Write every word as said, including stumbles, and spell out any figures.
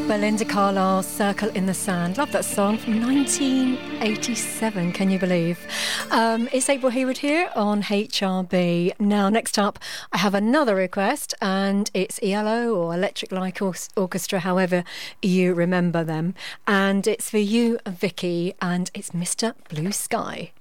Belinda Carlisle's Circle in the Sand. Love that song from nineteen eighty-seven, can you believe? Um, it's April Hayward here on H R B. Now, next up, I have another request, and it's E L O or Electric Light Orchestra, however you remember them. And it's for you, Vicky, and it's Mister Blue Sky.